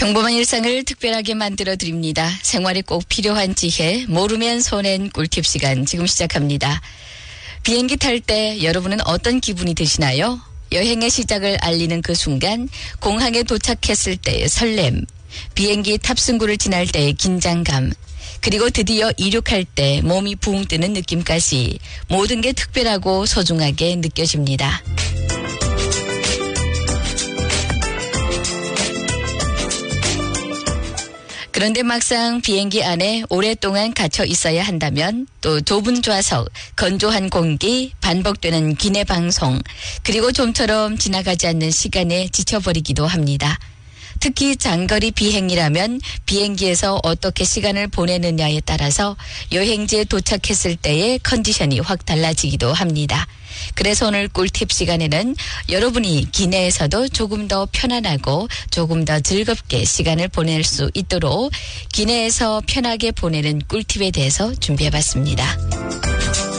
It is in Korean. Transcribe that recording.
평범한 일상을 특별하게 만들어 드립니다. 생활에 꼭 필요한 지혜, 모르면 손해인 꿀팁 시간 지금 시작합니다. 비행기 탈 때 여러분은 어떤 기분이 드시나요? 여행의 시작을 알리는 그 순간, 공항에 도착했을 때의 설렘, 비행기 탑승구를 지날 때의 긴장감, 그리고 드디어 이륙할 때 몸이 붕 뜨는 느낌까지 모든 게 특별하고 소중하게 느껴집니다. 그런데 막상 비행기 안에 오랫동안 갇혀 있어야 한다면 또 좁은 좌석, 건조한 공기, 반복되는 기내 방송, 그리고 좀처럼 지나가지 않는 시간에 지쳐버리기도 합니다. 특히 장거리 비행이라면 비행기에서 어떻게 시간을 보내느냐에 따라서 여행지에 도착했을 때의 컨디션이 확 달라지기도 합니다. 그래서 오늘 꿀팁 시간에는 여러분이 기내에서도 조금 더 편안하고 조금 더 즐겁게 시간을 보낼 수 있도록 기내에서 편하게 보내는 꿀팁에 대해서 준비해봤습니다.